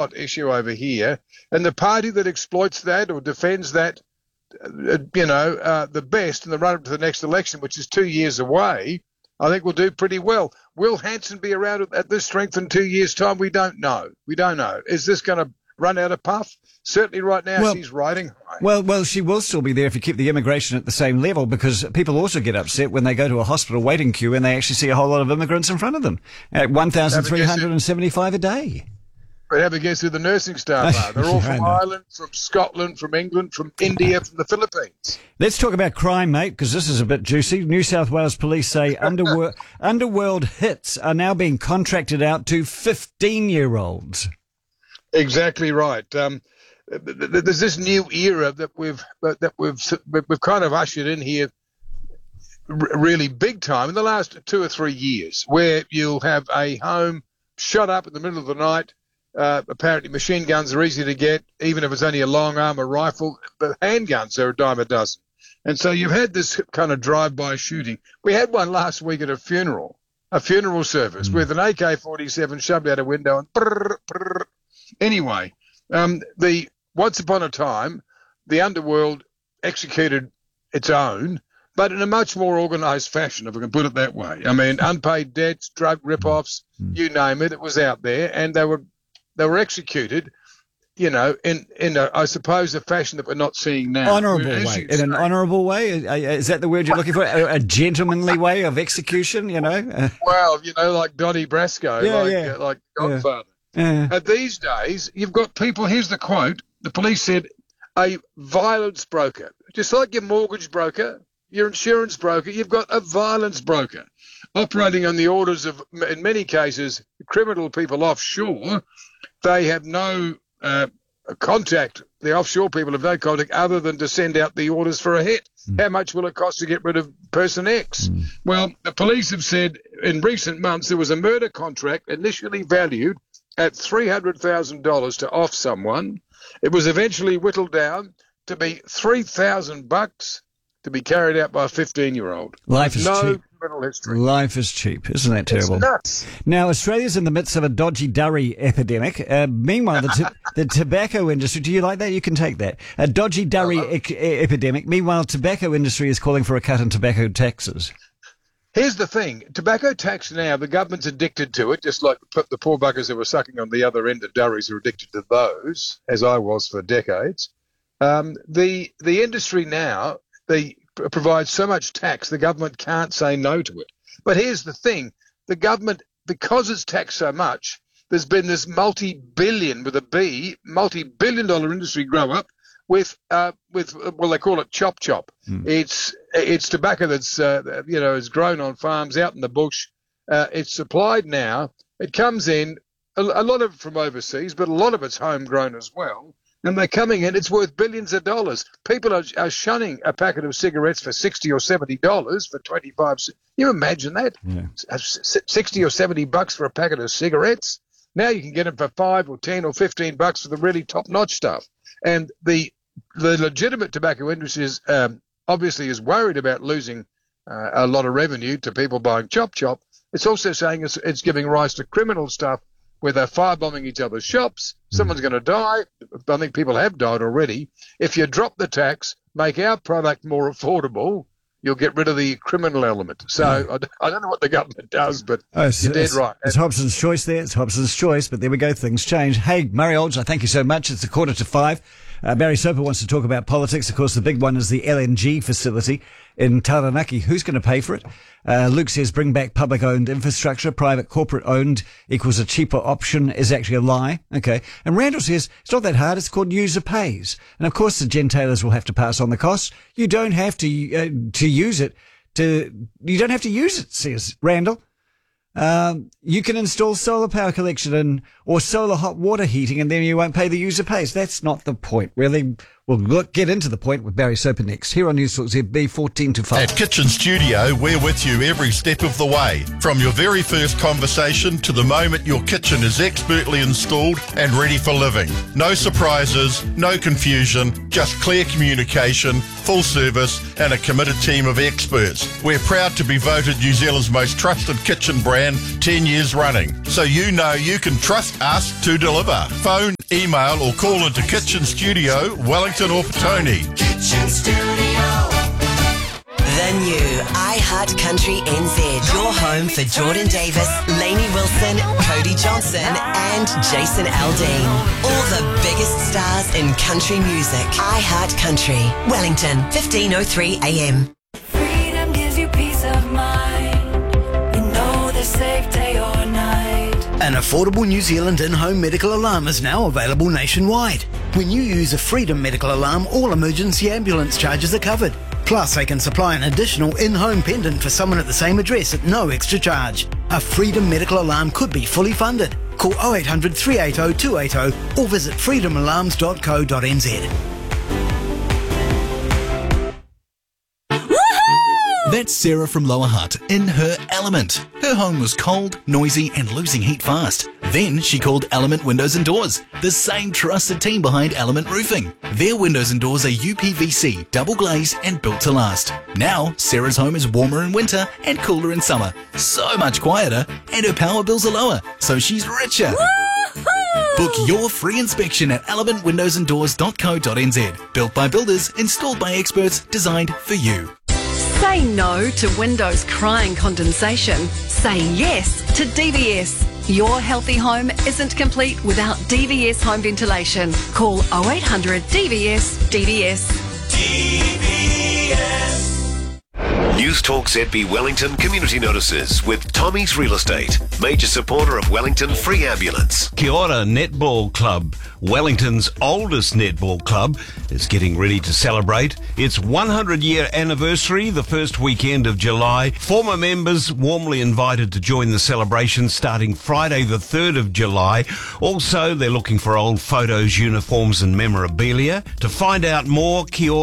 hot issue over here. And the party that exploits that or defends that, the best in the run-up to the next election, which is 2 years away, I think will do pretty well. Will Hanson be around at this strength in 2 years' time? We don't know. Is this going to run out of puff? Certainly right now she's riding high. Well, she will still be there if you keep the immigration at the same level, because people also get upset when they go to a hospital waiting queue and they actually see a whole lot of immigrants in front of them at 1,375 a day. But have a guess who the nursing staff are. They're all from Ireland, from Scotland, from England, from India, from the Philippines. Let's talk about crime, mate, because this is a bit juicy. New South Wales police say underworld hits are now being contracted out to 15-year-olds. Exactly right. There's this new era that we've kind of ushered in here really big time in the last 2 or 3 years, where you'll have a home shot up in the middle of the night. Apparently machine guns are easy to get, even if it's only a long arm or rifle. But handguns are a dime a dozen. And so you've had this kind of drive-by shooting. We had one last week at a funeral service with an AK-47 shoved out a window and brrr, brrr. Anyway, once upon a time, the underworld executed its own, but in a much more organised fashion, if I can put it that way. I mean, unpaid debts, drug rip-offs, you name it, it was out there, and they were executed, in I suppose, a fashion that we're not seeing now. Honourable way. In an honourable way? Is that the word you're looking for? A gentlemanly way of execution, Well, like Donnie Brasco, like Godfather. Yeah. These days, you've got people, here's the quote, the police said, a violence broker. Just like your mortgage broker, your insurance broker, you've got a violence broker operating on the orders of, in many cases, criminal people offshore. They have no contact. The offshore people have no contact other than to send out the orders for a hit. How much will it cost to get rid of person X? Well, the police have said in recent months there was a murder contract initially valued at $300,000 to off someone. It was eventually whittled down to be $3,000 to be carried out by a 15-year-old. Life is cheap. Criminal history. Life is cheap. Isn't that terrible? It's nuts. Now, Australia's in the midst of a dodgy durry epidemic. Meanwhile, the tobacco industry, do you like that? You can take that. A dodgy durry epidemic. Meanwhile, tobacco industry is calling for a cut in tobacco taxes. Here's the thing. Tobacco tax now, the government's addicted to it, just like the poor buggers who were sucking on the other end of durries are addicted to those, as I was for decades. The industry now, they provide so much tax, the government can't say no to it. But here's the thing. The government, because it's taxed so much, there's been this multi-billion dollar industry grow up with they call it chop. It's tobacco that's is grown on farms out in the bush. It's supplied now. It comes in a lot of it from overseas, but a lot of it's homegrown as well. And they're coming in. It's worth billions of dollars. People are shunning a packet of cigarettes for $60 or $70 for 25 cents. You imagine that? Yeah. $60 or $70 for a packet of cigarettes. Now you can get them for $5 or $10 or $15 for the really top-notch stuff. And the legitimate tobacco industry is obviously is worried about losing a lot of revenue to people buying chop. It's also saying it's giving rise to criminal stuff where they're firebombing each other's shops. Someone's going to die. I think people have died already. If you drop the tax, make our product more affordable, you'll get rid of the criminal element. So I don't know what the government does, but you're dead right. It's Hobson's choice there. It's Hobson's choice, but there we go. Things change. Hey, Murray Olds, I thank you so much. It's 4:45. Barry Soper wants to talk about politics. Of course, the big one is the LNG facility in Taranaki. Who's going to pay for it? Luke says bring back public-owned infrastructure. Private corporate-owned equals a cheaper option is actually a lie. Okay. And Randall says it's not that hard. It's called user pays. And, of course, the gentailers will have to pass on the costs. You don't have to use it. You don't have to use it, says Randall. You can install solar power collection or solar hot water heating, and then you won't pay the user pays. That's not the point, really. We'll get into the point with Barry Soper next, here on News Talk ZB 14-5. At Kitchen Studio, we're with you every step of the way. From your very first conversation to the moment your kitchen is expertly installed and ready for living. No surprises, no confusion, just clear communication, full service and a committed team of experts. We're proud to be voted New Zealand's most trusted kitchen brand 10 years running. So you know you can trust us to deliver. Phone Email or call into Kitchen Studio, Wellington or Petone. Kitchen Studio. The new iHeart Country NZ. Your home for Jordan Davis, Lainey Wilson, Cody Johnson and Jason Aldean. All the biggest stars in country music. iHeart Country. Wellington, 15:03 AM. Freedom gives you peace of mind. You know they're safe day or night. An affordable New Zealand in-home medical alarm is now available nationwide. When you use a Freedom medical alarm, all emergency ambulance charges are covered. Plus, they can supply an additional in-home pendant for someone at the same address at no extra charge. A Freedom medical alarm could be fully funded. Call 0800 380 280 or visit freedomalarms.co.nz. That's Sarah from Lower Hutt in her element. Her home was cold, noisy and losing heat fast. Then she called Element Windows and Doors, the same trusted team behind Element Roofing. Their windows and doors are UPVC, double glaze and built to last. Now Sarah's home is warmer in winter and cooler in summer. So much quieter and her power bills are lower, so she's richer. Book your free inspection at elementwindowsanddoors.co.nz. Built by builders, installed by experts, designed for you. Say no to windows crying condensation. Say yes to DVS. Your healthy home isn't complete without DVS home ventilation. Call 0800 DVS DVS. DVS. News Talk ZB Wellington community notices with Tommy's Real Estate, major supporter of Wellington Free Ambulance. Kia ora Netball Club, Wellington's oldest netball club, is getting ready to celebrate its 100-year anniversary the first weekend of July. Former members warmly invited to join the celebration starting Friday the 3rd of July. Also, they're looking for old photos, uniforms and memorabilia. To find out more,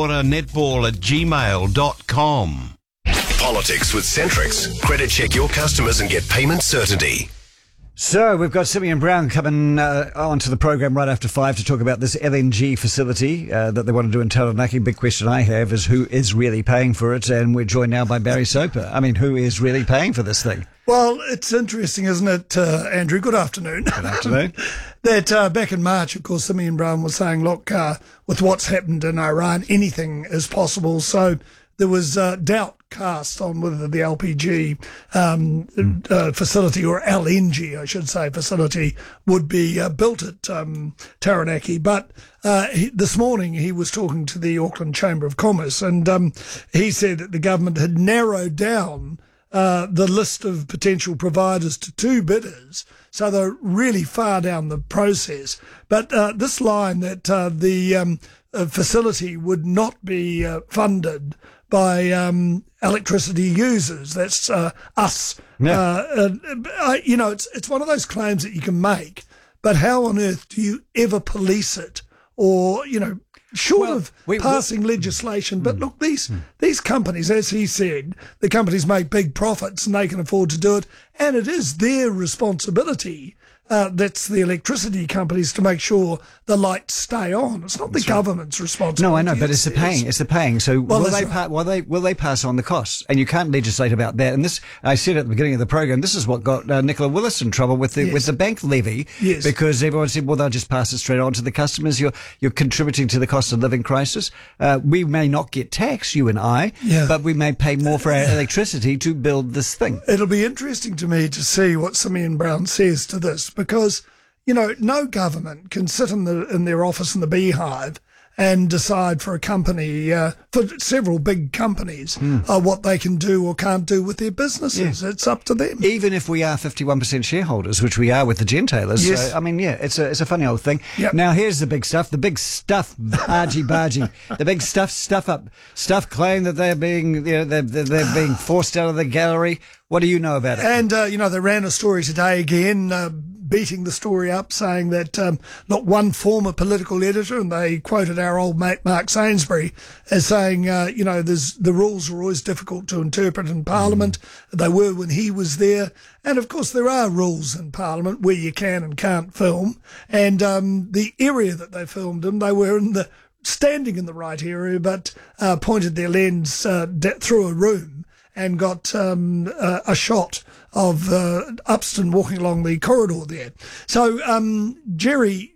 kiora@gmail.com. Politics with Centrix. Credit check your customers and get payment certainty. So we've got Simeon Brown coming onto the program right after 5 to talk about this LNG facility that they want to do in Taranaki. Big question I have is who is really paying for it? And we're joined now by Barry Soper. I mean, who is really paying for this thing? Well, it's interesting, isn't it, Andrew? Good afternoon. Good afternoon. That back in March, of course, Simeon Brown was saying, look, with what's happened in Iran, anything is possible. So there was doubt cast on whether the LPG facility, or LNG, I should say, facility would be built at Taranaki. But this morning he was talking to the Auckland Chamber of Commerce, and he said that the government had narrowed down the list of potential providers to 2 bidders. So they're really far down the process. But this line that the facility would not be funded by electricity users. That's us. Yeah. It's one of those claims that you can make, but how on earth do you ever police it? Or, short of passing legislation. But look, these companies, as he said, the companies make big profits and they can afford to do it. And it is their responsibility. That's the electricity companies to make sure the lights stay on. It's not the government's responsibility. No, I know, but it's the paying. It's the paying. So will they pass on the costs? And you can't legislate about that. And this, I said at the beginning of the program, this is what got Nicola Willis in trouble with the bank levy. Yes. Because everyone said, well, they'll just pass it straight on to the customers. You're contributing to the cost of living crisis. We may not get tax, you and I, but we may pay more for our electricity to build this thing. It'll be interesting to me to see what Simeon Brown says to this, because, no government can sit in their office in the Beehive and decide for a company, for several big companies, what they can do or can't do with their businesses. Yeah. It's up to them. Even if we are 51% shareholders, which we are with the gentailers. Yes. So, it's a funny old thing. Yep. Now, here's the big stuff. The big stuff, argy-bargy. The big stuff claim that they're being, they're being forced out of the gallery. What do you know about it? And, they ran a story today again, beating the story up, saying that not one former political editor, and they quoted our old mate Mark Sainsbury as saying, the rules are always difficult to interpret in Parliament. They were when he was there. And, of course, there are rules in Parliament where you can and can't film. And the area that they filmed in, they were standing in the right area, but pointed their lens through a room and got a shot of Upston walking along the corridor there. So Jerry